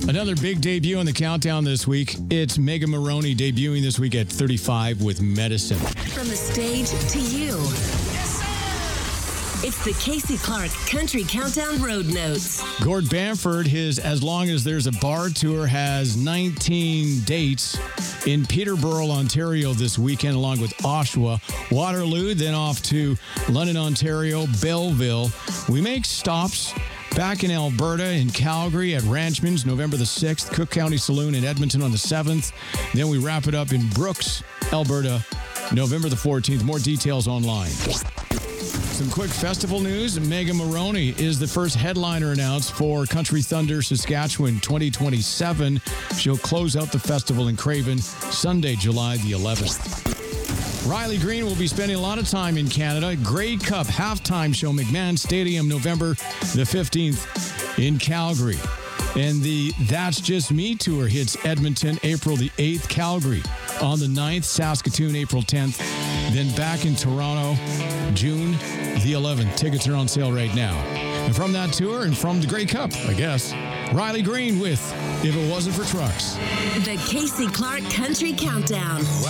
Another big debut on the countdown this week. It's Megan Moroney debuting this week at 35 with Medicine. From the stage to you. It's the Casey Clark Country Countdown Road Notes. Gord Bamford, his As Long As There's a Bar tour, has 19 dates in Peterborough, Ontario this weekend, along with Oshawa, Waterloo, then off to London, Ontario, Belleville. We make stops back in Alberta, in Calgary at Ranchman's, November the 6th, Cook County Saloon in Edmonton on the 7th. Then we wrap it up in Brooks, Alberta, November the 14th. More details online. Some quick festival news. Megan Moroney is the first headliner announced for Country Thunder Saskatchewan 2027. She'll close out the festival in Craven Sunday, July the 11th. Riley Green will be spending a lot of time in Canada. Grey Cup halftime show, McMahon Stadium, November the 15th in Calgary. And the That's Just Me tour hits Edmonton April the 8th, Calgary on the 9th, Saskatoon April 10th, then back in Toronto June the 11th. Tickets are on sale right now. And from that tour and from the Grey Cup, I guess, Riley Green with If It Wasn't for Trucks. The Casey Clark Country Countdown.